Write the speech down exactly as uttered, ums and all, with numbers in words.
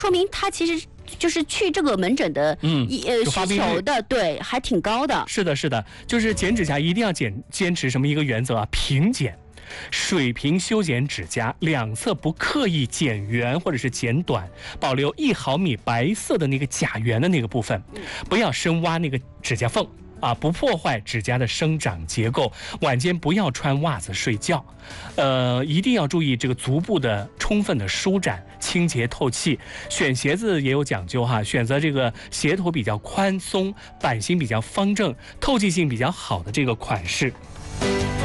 说明他其实就是去这个门诊的， 嗯， 呃需求的，对，还挺高的。 是的，是的，就是剪指甲一定要剪坚持什么一个原则啊？平剪。水平修剪指甲，两侧不刻意剪圆或者是剪短，保留一毫米白色的那个甲缘的那个部分，不要深挖那个指甲缝啊，不破坏指甲的生长结构。晚间不要穿袜子睡觉，呃，一定要注意这个足部的充分的舒展、清洁透气。选鞋子也有讲究哈，选择这个鞋头比较宽松、版型比较方正、透气性比较好的这个款式。